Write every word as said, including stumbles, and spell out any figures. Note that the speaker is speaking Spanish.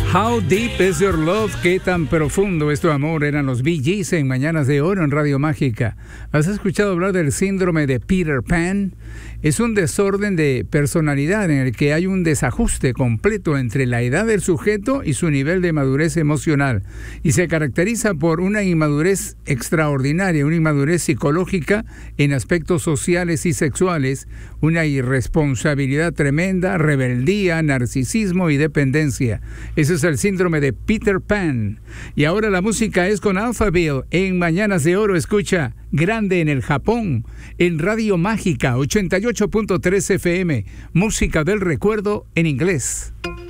How Deep Is Your Love, qué tan profundo es tu amor, eran los Bee Gees en Mañanas de Oro en Radio Mágica. ¿Has escuchado hablar del síndrome de Peter Pan? Es un desorden de personalidad en el que hay un desajuste completo entre la edad del sujeto y su nivel de madurez emocional, y se caracteriza por una inmadurez extraordinaria, una inmadurez psicológica en aspectos sociales y sexuales, una irresponsabilidad tremenda, rebeldía, narcisismo y dependencia. Ese es el síndrome de Peter Pan. Y ahora la música es con Alphaville. En Mañanas de Oro escucha Grande en el Japón, en Radio Mágica ochenta y ocho punto tres F M, música del recuerdo en inglés.